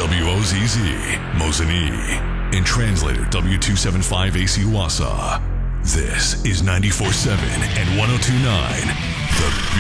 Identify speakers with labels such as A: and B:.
A: WOZZ, Mosinee. And translator W275AC Wausau. This is 94.7 and 102.9, The